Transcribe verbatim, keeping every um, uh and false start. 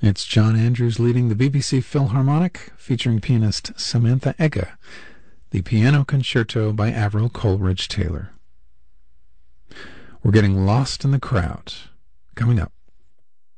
It's John Andrews leading the B B C Philharmonic, featuring pianist Samantha Egge, the Piano Concerto by Avril Coleridge Taylor. We're getting lost in the crowd. Coming up.